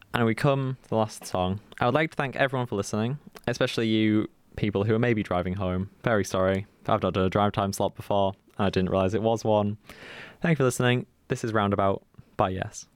And we come to the last song. I would like to thank everyone for listening, especially you people who are maybe driving home. Very sorry. I've not done a drive time slot before, and I didn't realise it was one. Thank you for listening. This is Roundabout by Yes.